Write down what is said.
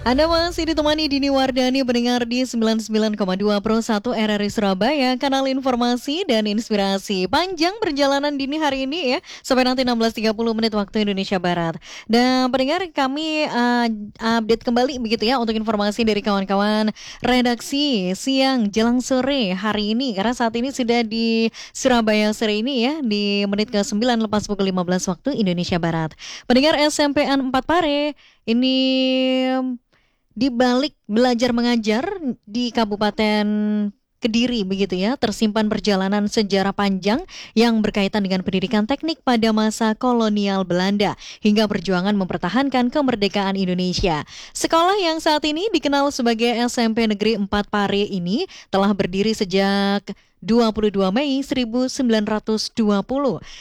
Anda masih ditemani Dini Wardani pendengar di 99,2 Pro 1 RRI Surabaya, kanal informasi dan inspirasi. Panjang perjalanan Dini hari ini ya, sampai nanti 16.30 menit waktu Indonesia Barat. Dan pendengar kami update kembali begitu ya untuk informasi dari kawan-kawan redaksi siang jelang sore hari ini. Karena saat ini sudah di Surabaya sore ini ya, di menit ke-9 lepas pukul 15 waktu Indonesia Barat. Pendengar SMPN 4 Pare, ini di balik belajar mengajar di Kabupaten Kediri begitu ya, tersimpan perjalanan sejarah panjang yang berkaitan dengan pendidikan teknik pada masa kolonial Belanda hingga perjuangan mempertahankan kemerdekaan Indonesia. Sekolah yang saat ini dikenal sebagai SMP Negeri 4 Pare ini telah berdiri sejak 22 Mei 1920